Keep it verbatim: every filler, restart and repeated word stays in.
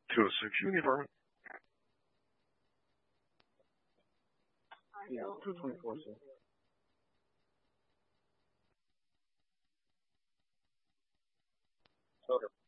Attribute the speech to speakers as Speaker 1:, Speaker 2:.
Speaker 1: two oh six uniform.
Speaker 2: Yeah, two twenty-four, sir. Total.